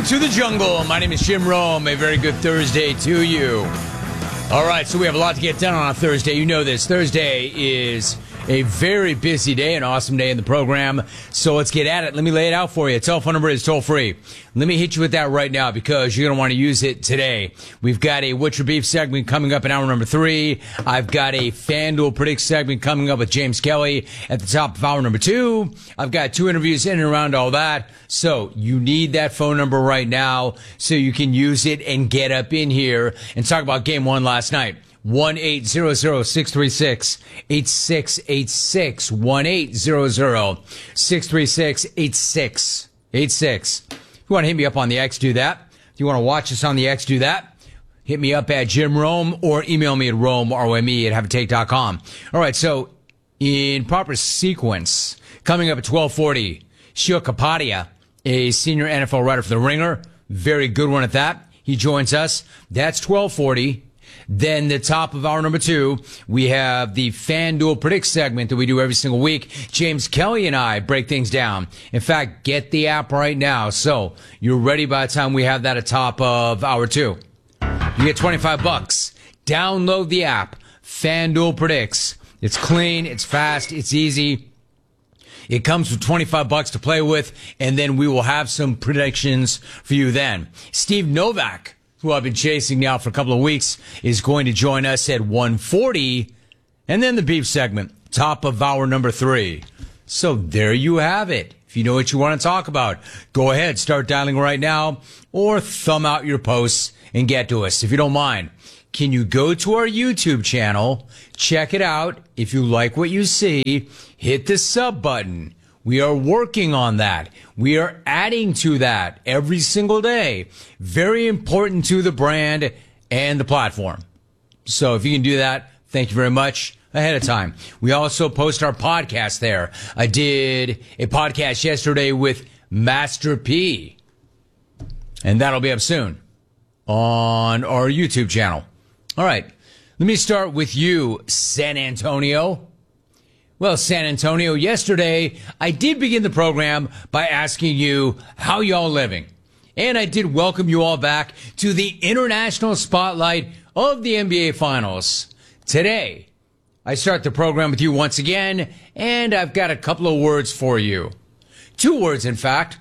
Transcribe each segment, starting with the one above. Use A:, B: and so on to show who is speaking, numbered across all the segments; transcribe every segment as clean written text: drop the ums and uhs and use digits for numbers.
A: Welcome to the jungle. My name is Jim Rome. A very good Thursday to you. All right, so we have a lot to get done on a Thursday. You know this. Thursday is a very busy day, an awesome day in the program. So let's get at it. Let me lay it out for you. Telephone number is toll free. Let me hit you with that right now because you're going to want to use it today. We've got a What's Your Beef segment coming up in hour number 3. I've got a FanDuel Predict segment coming up with James Kelly at the top of hour number 2. I've got 2 interviews in and around all that. So you need that phone number right now so you can use it and get up in here and talk about game 1 last night. 1-800-636-8686. 1-800-636-8686. If you want to hit me up on the X, do that. If you want to watch us on the X, do that. Hit me up at Jim Rome or email me at Rome, R-O-M-E, at haveatake.com. All right, so in proper sequence, coming up at 12:40, Shio Kapadia, a senior NFL writer for The Ringer, very good one at that. He joins us. That's 12:40. Then the top of hour number 2, we have the FanDuel Predict segment that we do every single week. James Kelly and I break things down. In fact, get the app right now. So you're ready by the time we have that at top of hour 2. You get $25. Download the app. FanDuel Predicts. It's clean. It's fast. It's easy. It comes with $25 to play with, and then we will have some predictions for you then. Steve Novak, who I've been chasing now for a couple of weeks, is going to join us at 1:40, and then the beef segment, top of hour number 3. So there you have it. If you know what you want to talk about, go ahead, start dialing right now, or thumb out your posts and get to us. If you don't mind, can you go to our YouTube channel, check it out. If you like what you see, hit the sub button. We are working on that. We are adding to that every single day. Very important to the brand and the platform. So if you can do that, thank you very much ahead of time. We also post our podcast there. I did a podcast yesterday with Master P, and that'll be up soon on our YouTube channel. All right, let me start with you, San Antonio. Well, San Antonio, yesterday, I did begin the program by asking you how y'all living. And I did welcome you all back to the international spotlight of the NBA Finals. Today, I start the program with you once again, and I've got a couple of words for you. 2 words, in fact.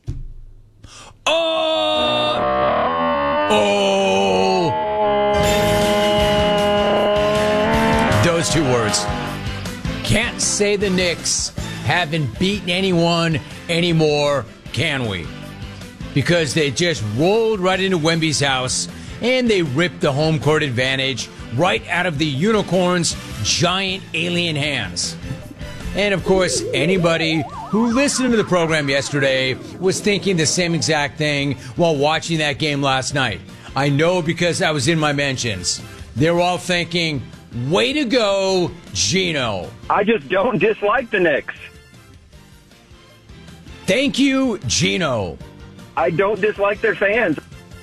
A: Those 2 words. Can't say the Knicks haven't beaten anyone anymore, can we? Because they just rolled right into Wemby's house and they ripped the home court advantage right out of the Unicorns' giant alien hands. And of course, anybody who listened to the program yesterday was thinking the same exact thing while watching that game last night. I know because I was in my mentions. They were all thinking, way to go, Gino.
B: I just don't dislike the Knicks.
A: Thank you, Gino.
B: I don't dislike their fans.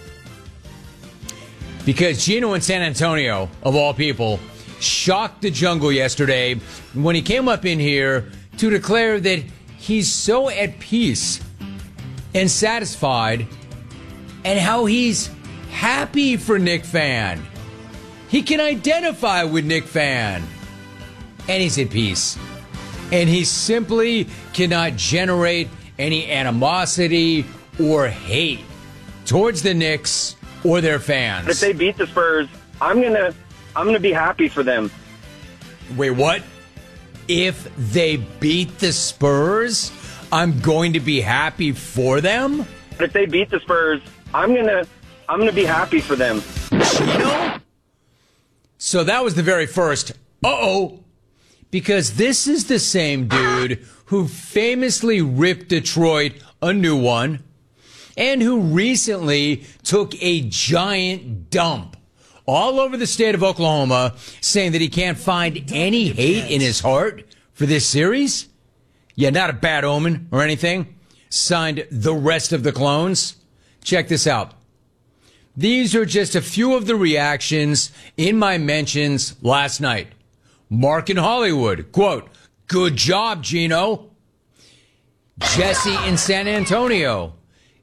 A: Because Gino in San Antonio, of all people, shocked the jungle yesterday when he came up in here to declare that he's so at peace and satisfied and how he's happy for Knick fan. He can identify with Knick fan. And he's at peace. And he simply cannot generate any animosity or hate towards the Knicks or their fans.
B: If they beat the Spurs, I'm gonna be happy for them.
A: Wait, what? If they beat the Spurs, I'm going to be happy for them?
B: If they beat the Spurs, I'm gonna be happy for them.
A: Gino? So that was the very first, because this is the same dude who famously ripped Detroit a new one and who recently took a giant dump all over the state of Oklahoma, saying that he can't find any hate in his heart for this series. Yeah, not a bad omen or anything. Signed the rest of the clones. Check this out. These are just a few of the reactions in my mentions last night. Mark in Hollywood, quote, "Good job, Gino." Jesse in San Antonio,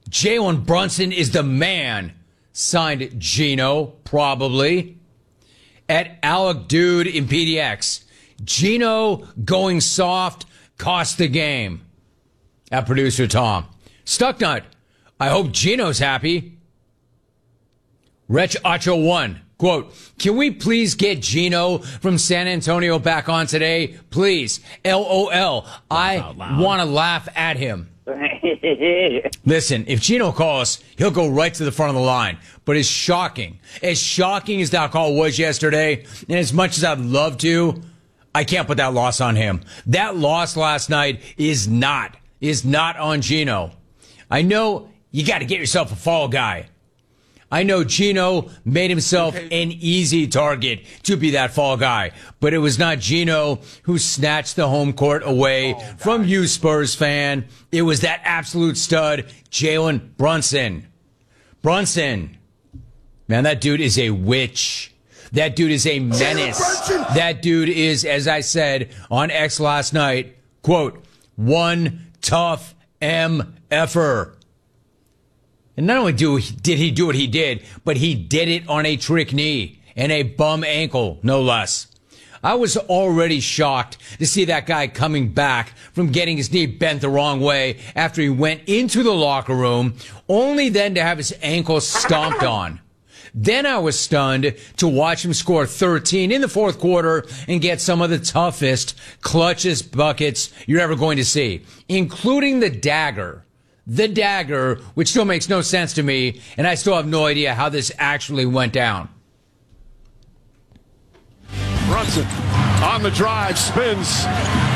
A: Jalen Brunson is the man. Signed Gino, probably. At Alec Dude in PDX. Gino going soft cost the game. At producer Tom. Stucknut. I hope Gino's happy. Rech Acho 1. Quote, can we please get Gino from San Antonio back on today? Please. LOL. I want to laugh at him. Listen, if Gino calls, he'll go right to the front of the line. But as shocking as that call was yesterday, and as much as I'd love to, I can't put that loss on him. That loss last night is not on Gino. I know you got to get yourself a fall guy. I know Gino made himself an easy target to be that fall guy, but it was not Gino who snatched the home court away from you, Spurs fan. It was that absolute stud, Jalen Brunson. Brunson. Man, that dude is a witch. That dude is a menace. That dude is, as I said on X last night, quote, one tough MFer. And not only did he do what he did, but he did it on a trick knee and a bum ankle, no less. I was already shocked to see that guy coming back from getting his knee bent the wrong way after he went into the locker room, only then to have his ankle stomped on. Then I was stunned to watch him score 13 in the fourth quarter and get some of the toughest, clutchest buckets you're ever going to see, including the dagger. The dagger, which still makes no sense to me, and I still have no idea how this actually went down.
C: Brunson on the drive, spins,